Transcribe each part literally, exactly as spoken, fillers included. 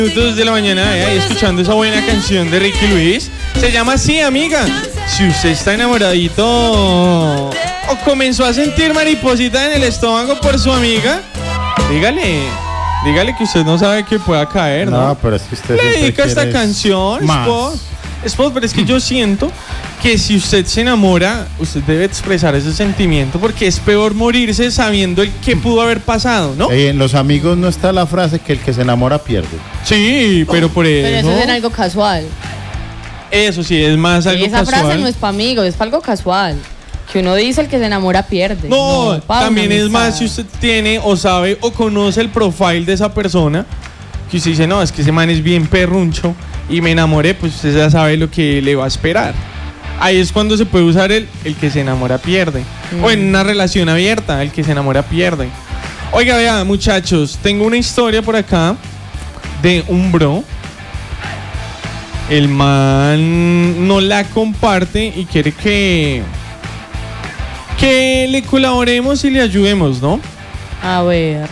Minutos de la mañana, eh, ahí escuchando esa buena canción de Ricky Luis. Se llama así, amiga. Si usted está enamoradito o comenzó a sentir mariposita en el estómago por su amiga, dígale, dígale que usted no sabe que pueda caer, ¿no? No, pero es que usted le dedica esta canción, Spot. Spot, pero es que yo siento que si usted se enamora, usted debe expresar ese sentimiento, porque es peor morirse sabiendo el que pudo haber pasado, ¿no? Eh, en Los Amigos no está la frase que el que se enamora pierde. Sí, pero por eso. Pero eso es en algo casual. Eso sí, es más algo y esa casual. frase no es para amigos, es para algo casual. Que uno dice el que se enamora pierde. No, no también es más si usted tiene o sabe o conoce el profile de esa persona, que usted dice, no, es que ese man es bien perruncho y me enamoré, pues usted ya sabe lo que le va a esperar. Ahí es cuando se puede usar el, el que se enamora pierde. Mm. O en una relación abierta, el que se enamora pierde. Oiga, vea, muchachos, tengo una historia por acá de un bro. El man no la comparte y quiere que que le colaboremos y le ayudemos, ¿no? A ver.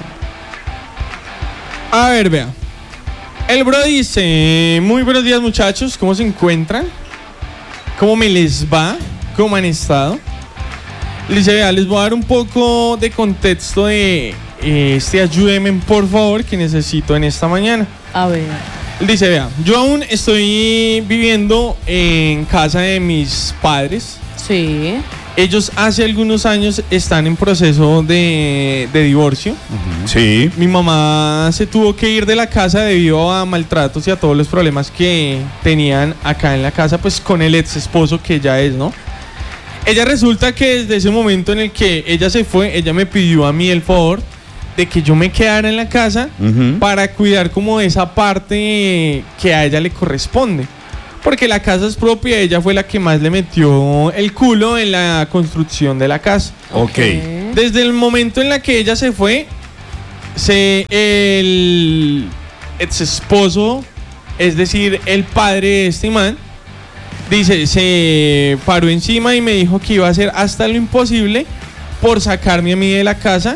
A ver, vea. El bro dice, muy buenos días, muchachos, ¿cómo se encuentran? ¿Cómo me les va? ¿Cómo han estado? Le dice, vea, les voy a dar un poco de contexto de eh, este ayúdenme, por favor, que necesito en esta mañana. A ver. Él dice, vea, yo aún estoy viviendo en casa de mis padres. Sí. Ellos hace algunos años están en proceso de, de divorcio. Uh-huh. Sí. Mi mamá se tuvo que ir de la casa debido a maltratos y a todos los problemas que tenían acá en la casa, pues con el ex esposo que ella es, ¿no? Ella resulta que desde ese momento en el que ella se fue, ella me pidió a mí el favor de que yo me quedara en la casa uh-huh. para cuidar como esa parte que a ella le corresponde. Porque la casa es propia, ella fue la que más le metió el culo en la construcción de la casa. Ok. Desde el momento en la que ella se fue, se, el ex esposo, es decir, el padre de este man, dice, se paró encima y me dijo que iba a hacer hasta lo imposible por sacarme a mí de la casa.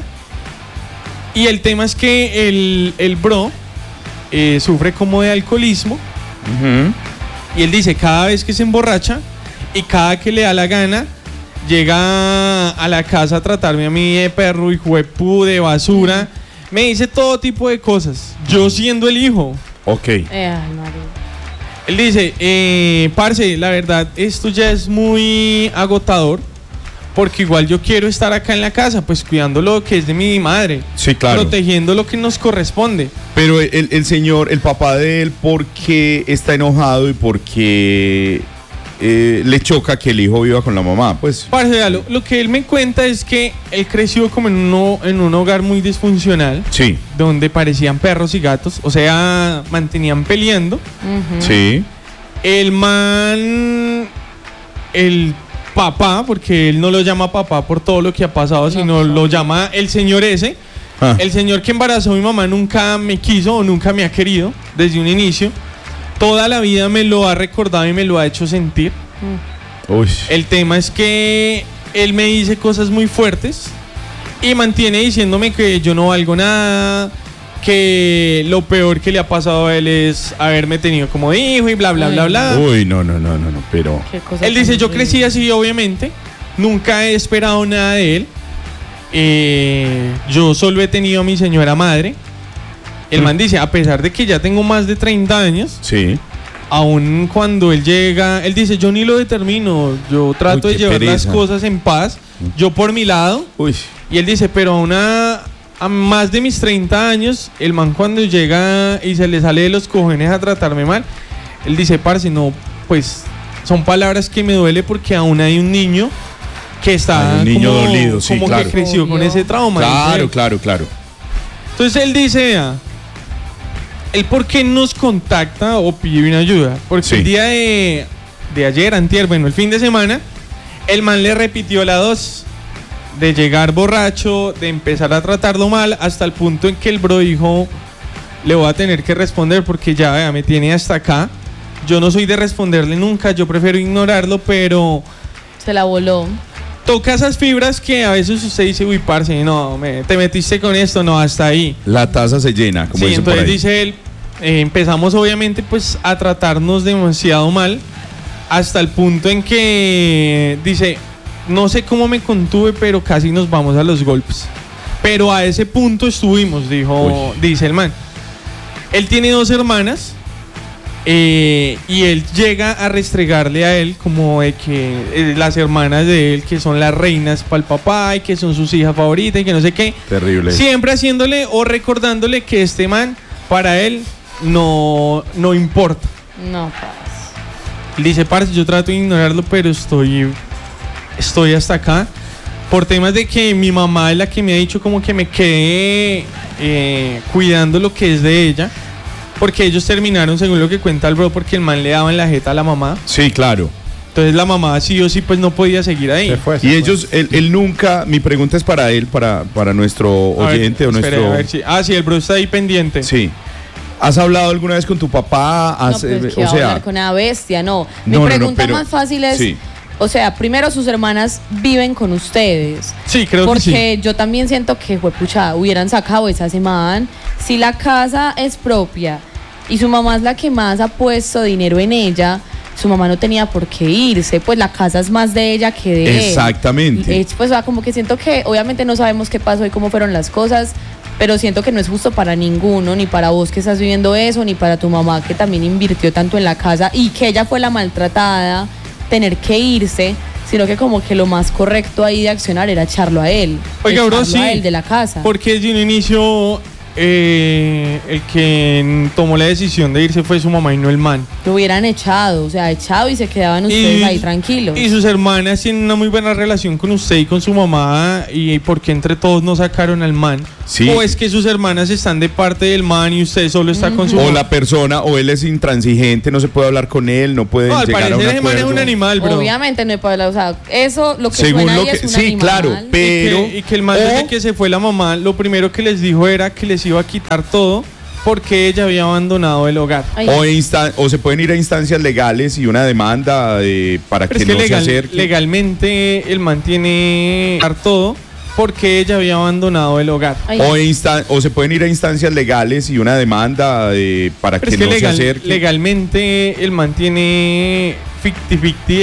Y el tema es que el, el bro eh, sufre como de alcoholismo. Uh-huh. Y él dice, cada vez que se emborracha y cada que le da la gana, llega a la casa a tratarme a mí de perro, hijo de pu, de basura. Me dice todo tipo de cosas, yo siendo el hijo. Ok. Eh, él dice, eh, parce, la verdad, esto ya es muy agotador, porque igual yo quiero estar acá en la casa, pues cuidando lo que es de mi madre. Sí, claro. Protegiendo lo que nos corresponde. Pero el, el señor, el papá de él, ¿por qué está enojado y por qué eh, le choca que el hijo viva con la mamá? Pues, parce, lo, lo que él me cuenta es que él creció como en, uno, en un hogar muy disfuncional. Sí. Donde parecían perros y gatos, o sea, mantenían peleando. uh-huh. Sí. El man, el papá, porque él no lo llama papá por todo lo que ha pasado, sino lo llama el señor ese. Ah. El señor que embarazó a mi mamá nunca me quiso o nunca me ha querido desde un inicio. Toda la vida me lo ha recordado y me lo ha hecho sentir. Mm. Uy. El tema es que él me dice cosas muy fuertes y mantiene diciéndome que yo no valgo nada, que lo peor que le ha pasado a él es haberme tenido como hijo y bla, bla, bla, bla. Uy, no, no, no, no, no, pero... Él dice, yo crecí así, obviamente, nunca he esperado nada de él. Eh, yo solo he tenido a mi señora madre. El man dice, a pesar de que ya tengo más de treinta años, sí, aún cuando él llega, él dice, yo ni lo determino, yo trato Uy, de llevar pereza. las cosas en paz, yo por mi lado. Uy. Y él dice, pero a una... a más de mis treinta años, el man cuando llega y se le sale de los cojones a tratarme mal, él dice, parce, no, pues son palabras que me duele porque aún hay un niño que está hay un niño como, dolido, sí, como claro. que creció Obvio. con ese trauma. Claro, dice. claro, claro. Entonces él dice, vea, él por qué nos contacta o pide una ayuda, porque Sí. el día de, de ayer, antier, bueno, el fin de semana, el man le repitió la dosis de llegar borracho, de empezar a tratarlo mal, hasta el punto en que el bro dijo, le voy a tener que responder porque ya, vea, me tiene hasta acá. Yo no soy de responderle nunca, yo prefiero ignorarlo, pero... Se la voló. Toca esas fibras que a veces usted dice, uy, parce, no, me, te metiste con esto, no, hasta ahí. La taza se llena, como Sí, dicen por entonces ahí. dice él, eh, empezamos obviamente pues a tratarnos demasiado mal hasta el punto en que dice, no sé cómo me contuve, pero casi nos vamos a los golpes. Pero a ese punto estuvimos, dijo, Uy. dice el man. Él tiene dos hermanas. Eh, y él llega a restregarle a él como de que eh, las hermanas de él que son las reinas para el papá y que son sus hijas favoritas y que no sé qué. Terrible. Siempre haciéndole o recordándole que este man para él no, no importa. No, parce. Dice, parce, yo trato de ignorarlo, pero estoy, estoy hasta acá. Por temas de que mi mamá es la que me ha dicho como que me quede eh, cuidando lo que es de ella. Porque ellos terminaron, según lo que cuenta el bro, porque el man le daba en la jeta a la mamá. Sí, claro. Entonces la mamá sí o sí pues no podía seguir ahí. Se fue, se Y fue. ellos, él, él nunca, mi pregunta es para él, para, para nuestro A ver, oyente o espere, nuestro... a ver si- ah, sí, el bro está ahí pendiente. Sí. ¿Has hablado alguna vez con tu papá? No, Has, pues, eh, ¿qué o va a sea, hablar con una bestia? No. Mi No, no, no, pregunta pero- más fácil es, sí. o sea, primero sus hermanas viven con ustedes. Sí, creo Porque que sí. yo también siento que, juepucha, hubieran sacado esa semana. Si la casa es propia y su mamá es la que más ha puesto dinero en ella, su mamá no tenía por qué irse, pues la casa es más de ella que de él. Exactamente. Eh, Pues o sea, como que siento que obviamente no sabemos qué pasó y cómo fueron las cosas, pero siento que no es justo para ninguno, ni para vos que estás viviendo eso, ni para tu mamá que también invirtió tanto en la casa y que ella fue la maltratada, tener que irse, sino que como que lo más correcto ahí de accionar era echarlo a él. Oiga, bro, echarlo a sí. él de la casa. Porque desde un inicio eh, el que tomó la decisión de irse fue su mamá y no el man. Lo hubieran echado, o sea, echado y se quedaban ustedes ahí tranquilos. Y sus hermanas tienen una muy buena relación con usted y con su mamá. ¿Y por qué entre todos no sacaron al man? Sí. ¿O es que sus hermanas están de parte del man y usted solo está con su O mamá? la persona, o él es intransigente, no se puede hablar con él, no pueden No, al llegar a un parecer ese man es acuerdo. un animal, bro. Obviamente no hay para o sea, eso lo que Según suena lo ahí que- es un sí, animal. claro, pero- y, que, y que el man o- desde que se fue la mamá, lo primero que les dijo era que les iba a quitar todo porque ella había abandonado el hogar. Ay, O, instan- o se pueden ir a instancias legales y una demanda eh, para Pero que es que no legal- se acerque. legalmente el man tiene que quitar todo porque ella había abandonado el hogar. ay, O, instan- o se pueden ir a instancias legales y una demanda eh, para Pero que es que no legal- se acerque. legalmente el man tiene ficti ficti